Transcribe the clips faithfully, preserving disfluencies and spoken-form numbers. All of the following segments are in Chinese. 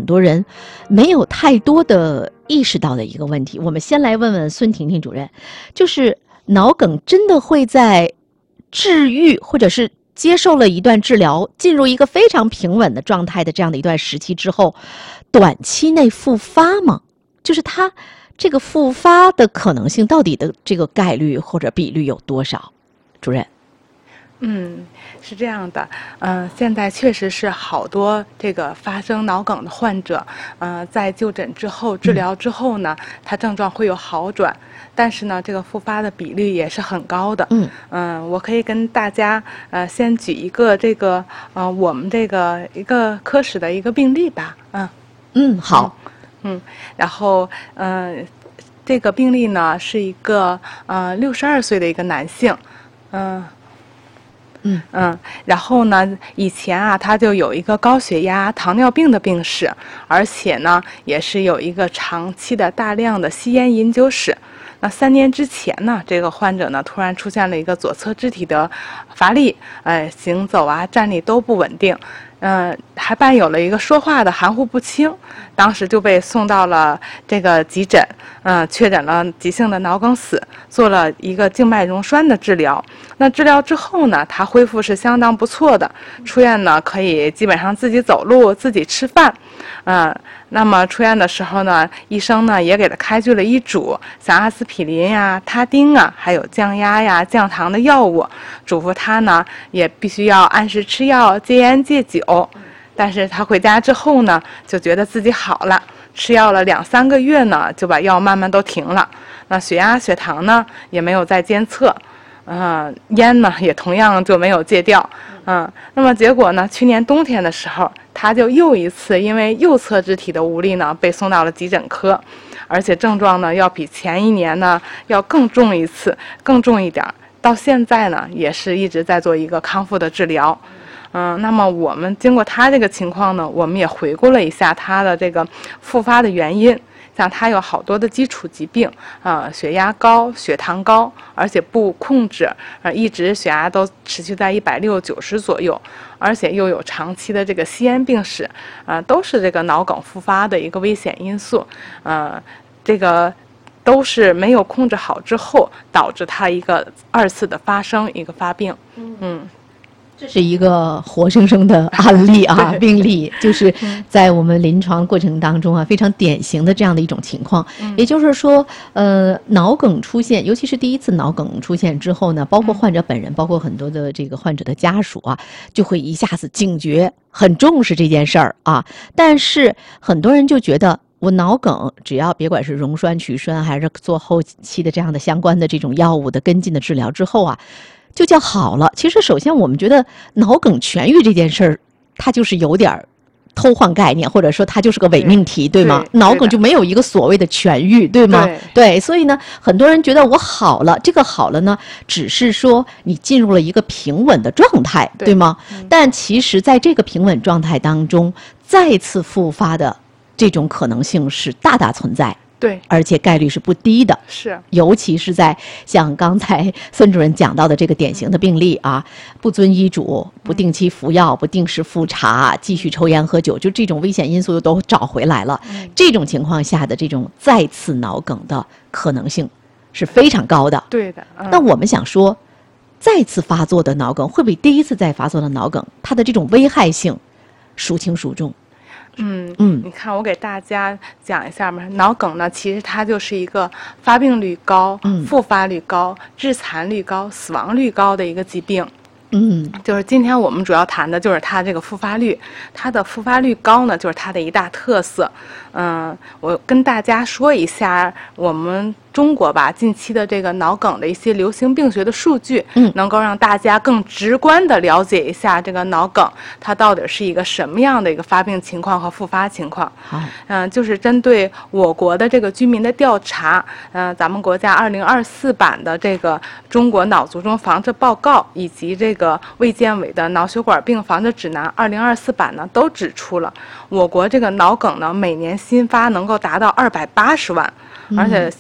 多人没有太多的意识到的一个问题。我们先来问问孙婷婷主任，就是脑梗真的会在治愈或者是接受了一段治疗，进入一个非常平稳的状态的这样的一段时期之后，短期内复发吗？就是它这个复发的可能性到底的这个概率或者比率有多少？主任。 嗯，是这样的，嗯、呃，现在确实是好多这个发生脑梗的患者，嗯、呃，在就诊之后、治疗之后呢，他症状会有好转，但是呢，这个复发的比率也是很高的。嗯嗯、呃，我可以跟大家呃先举一个这个呃我们这个一个科室的一个病例吧。嗯嗯，好。 嗯，嗯然后嗯、呃，这个病例呢是一个呃六十二岁的一个男性，嗯、呃。 嗯嗯，然后呢，以前啊，他就有一个高血压、糖尿病的病史，而且呢，也是有一个长期的大量的吸烟、饮酒史。那三年之前呢，这个患者呢，突然出现了一个左侧肢体的乏力，哎，行走啊、站立都不稳定。嗯、呃，还伴有了一个说话的含糊不清，当时就被送到了这个急诊，嗯、呃，确诊了急性的脑梗死，做了一个静脉溶栓的治疗。那治疗之后呢，他恢复是相当不错的，出院呢可以基本上自己走路、自己吃饭，嗯、呃。那么出院的时候呢，医生呢也给他开具了医嘱，像阿司匹林呀、他汀啊，还有降压呀、降糖的药物，嘱咐他呢也必须要按时吃药、戒烟戒酒。但是他回家之后呢，就觉得自己好了，吃药了两三个月呢，就把药慢慢都停了。那血压、血糖呢也没有再监测。嗯、呃，烟呢也同样就没有戒掉，嗯、呃，那么结果呢，去年冬天的时候，他就又一次因为右侧肢体的无力呢，被送到了急诊科，而且症状呢要比前一年呢要更重一次，更重一点，到现在呢也是一直在做一个康复的治疗。嗯、呃，那么我们经过他这个情况呢，我们也回顾了一下他的这个复发的原因。像他有好多的基础疾病啊、呃，血压高、血糖高，而且不控制，呃，一直血压都持续在一百六九十左右，而且又有长期的这个吸烟病史，啊、呃，都是这个脑梗复发的一个危险因素，呃，这个都是没有控制好之后导致他一个二次的发生，一个发病，嗯。 这是一个活生生的案例啊，病例，就是在我们临床过程当中啊，非常典型的这样的一种情况。嗯、也就是说，呃，脑梗出现，尤其是第一次脑梗出现之后呢，包括患者本人，包括很多的这个患者的家属啊，就会一下子警觉，很重视这件事儿啊。但是很多人就觉得，我脑梗只要别管是溶栓、取栓，还是做后期的这样的相关的这种药物的跟进的治疗之后啊，就叫好了。其实首先我们觉得脑梗痊愈这件事儿，它就是有点偷换概念，或者说它就是个伪命题， 对, 对吗？脑梗就没有一个所谓的痊愈，对吗？ 对, 对，所以呢，很多人觉得我好了，这个好了呢，只是说你进入了一个平稳的状态， 对, 对吗、嗯？但其实在这个平稳状态当中，再次复发的这种可能性是大大存在。 对， 而且概率是不低的， 是， 尤其是在像刚才孙主任讲到的这个典型的病例啊，不遵医嘱、不定期服药、不定时复查、继续抽烟喝酒，就这种危险因素都找回来了。嗯、这种情况下的这种再次脑梗的可能性是非常高的。 对的。嗯、 那我们想说，再次发作的脑梗会比第一次再发作的脑梗，它的这种危害性孰轻孰重？ 嗯嗯，你看，我给大家讲一下吧。脑梗呢，其实它就是一个发病率高、嗯、复发率高、致残率高、死亡率高的一个疾病。 嗯， 就是今天我们主要谈的就是它这个复发率，它的复发率高呢，就是它的一大特色。嗯，我跟大家说一下我们中国吧近期的这个脑梗的一些流行病学的数据，嗯，能够让大家更直观的了解一下这个脑梗它到底是一个什么样的一个发病情况和复发情况。 好， 嗯，就是针对我国的这个居民的调查，嗯，咱们国家二零二四版的这个中国脑卒中防治报告以及这个卫健委的脑血管病防治指南二零二四版呢，都指出了我国这个脑梗呢每年新发能够达到二百八十万。而且幸存的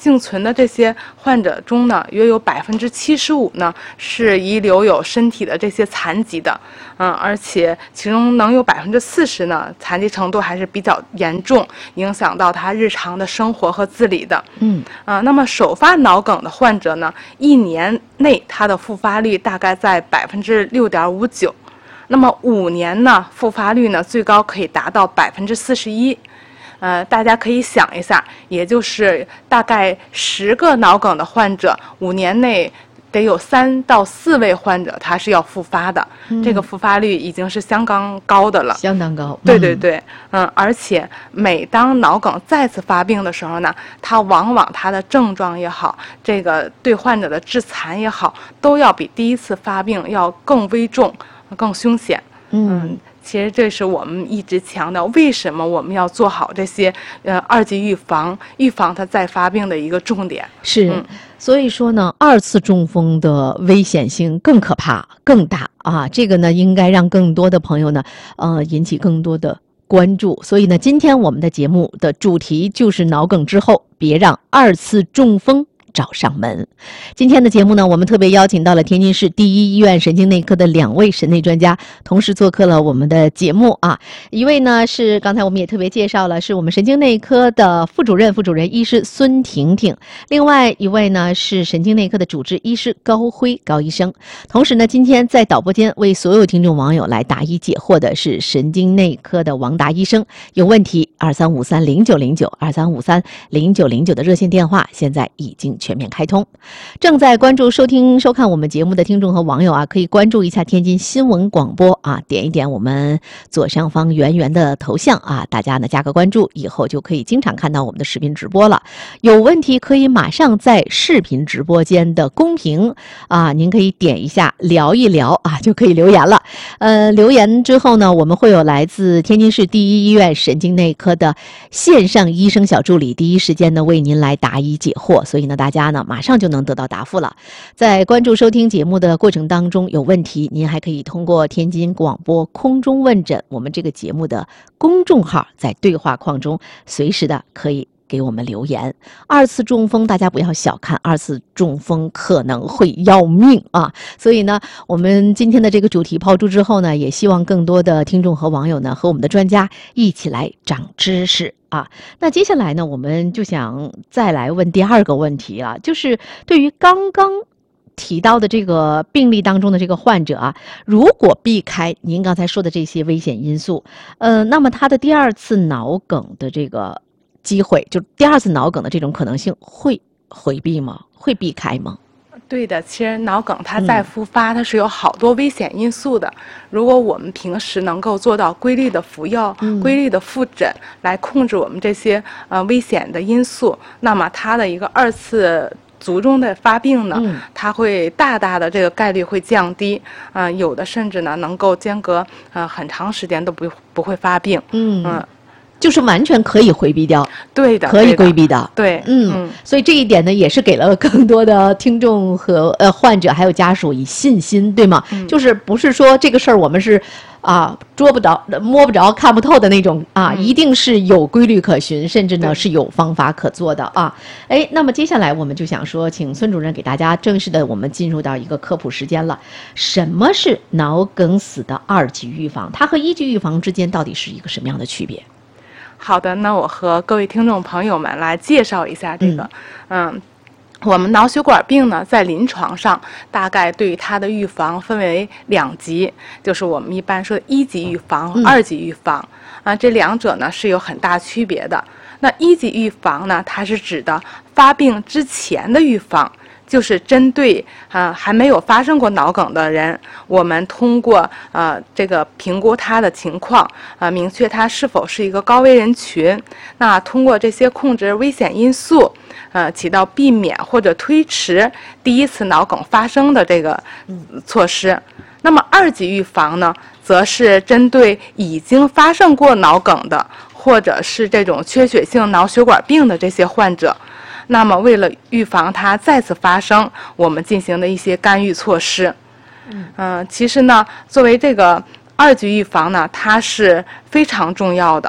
的这些患者中呢，约有百分之七十五呢是遗留有身体的这些残疾的，嗯，而且其中能有百分之四十呢残疾程度还是比较严重，影响到他日常的生活和自理的。 嗯， 啊，那么首发脑梗的患者呢，一年内他的复发率大概在百分之六点五九，那么五年呢，复发率呢最高可以达到百分之四十一。呃，大家可以想一下，也就是大概十个脑梗的患者，五年内得有三到四位患者他是要复发的，嗯、这个复发率已经是相当高的了， 相当高。嗯、 对对对，嗯，而且每当脑梗再次发病的时候呢，它往往它的症状也好，这个对患者的致残也好，都要比第一次发病要更危重、更凶险。 嗯。 嗯，其实这是我们一直强调，为什么我们要做好这些呃二级预防，预防它再发病的一个重点。 是， 嗯、 所以说呢，二次中风的危险性更可怕、更大啊！这个呢，应该让更多的朋友呢，呃，引起更多的关注。所以呢，今天我们的节目的主题就是脑梗之后，别让二次中风找上门。今天的节目呢，我们特别邀请到了天津市第一医院神经内科的两位神内专家，同时做客了我们的节目啊。一位呢是刚才我们也特别介绍了，是我们神经内科的副主任、副主任医师孙婷婷；另外一位呢是神经内科的主治医师高辉高医生。同时呢，今天在导播间为所有听众网友来答疑解惑的是神经内科的王达医生。有问题二三五三零九零九二三五三零九零九的热线电话现在已经全面开通。正在关注收听收看我们节目的听众和网友啊，可以关注一下天津新闻广播啊，点一点我们左上方圆圆的头像啊，大家呢加个关注，以后就可以经常看到我们的视频直播了。有问题可以马上在视频直播间的公屏啊，您可以点一下聊一聊啊，就可以留言了。呃，留言之后呢，我们会有来自天津市第一医院神经内科的线上医生小助理第一时间呢为您来答疑解惑，所以呢大家呢马上就能得到答复了。在关注收听节目的过程当中有问题，您还可以通过天津广播空中问诊我们这个节目的公众号，在对话框中随时的可以给我们留言。二次中风大家不要小看，二次中风可能会要命啊！所以呢，我们今天的这个主题抛出之后呢，也希望更多的听众和网友呢，和我们的专家一起来长知识啊。那接下来呢，我们就想再来问第二个问题啊，就是对于刚刚提到的这个病例当中的这个患者啊，如果避开您刚才说的这些危险因素，呃，那么他的第二次脑梗的这个机会，就第二次脑梗的这种可能性会回避吗？会避开吗？ 对的，其实脑梗它再复发，嗯、它是有好多危险因素的。如果我们平时能够做到规律的服药、嗯、规律的复诊，来控制我们这些呃危险的因素，那么它的一个二次卒中的发病呢，嗯、它会大大的这个概率会降低，啊、呃，有的甚至呢能够间隔呃很长时间都不不会发病， 嗯。嗯就是完全可以回避掉， 对的， 可以规避的， 对， 嗯，嗯所以这一点呢，也是给了更多的听众和呃患者还有家属以信心，对吗？嗯、就是不是说这个事儿我们是啊捉不着、摸不着、看不透的那种啊，嗯、一定是有规律可循，甚至呢是有方法可做的啊。哎，那么接下来我们就想说，请孙主任给大家正式的我们进入到一个科普时间了。什么是脑梗死的二级预防？它和一级预防之间到底是一个什么样的区别？ 好的，那我和各位听众朋友们来介绍一下这个，嗯。嗯我们脑血管病呢，在临床上大概对它的预防分为两级，就是我们一般说的一级预防、嗯、二级预防啊，这两者呢是有很大区别的。那一级预防呢，它是指的发病之前的预防，就是针对啊还没有发生过脑梗的人，我们通过呃这个评估他的情况，啊明确他是否是一个高危人群，那通过这些控制危险因素，呃起到避免或者推迟第一次脑梗发生的这个措施。那么二级预防呢，则是针对已经发生过脑梗的，或者是这种缺血性脑血管病的这些患者。那么为了预防它再次发生，我们进行的一些干预措施。嗯、呃，其实呢，作为这个二级预防呢，它是非常重要的，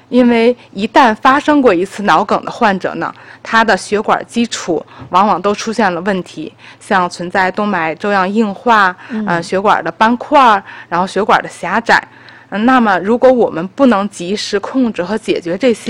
因为一旦发生过一次脑梗的患者呢，他的血管基础往往都出现了问题，像存在动脉粥样硬化，嗯、呃，血管的斑块，然后血管的狭窄。嗯，那么如果我们不能及时控制和解决这些